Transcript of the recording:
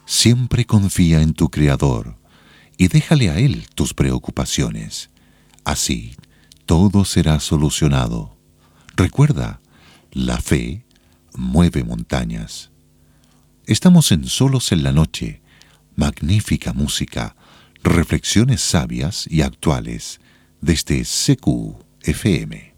Siempre confía en tu Creador y déjale a Él tus preocupaciones. Así, todo será solucionado. Recuerda, la fe mueve montañas. Estamos en Solos en la Noche. Magnífica música, reflexiones sabias y actuales desde CQ FM.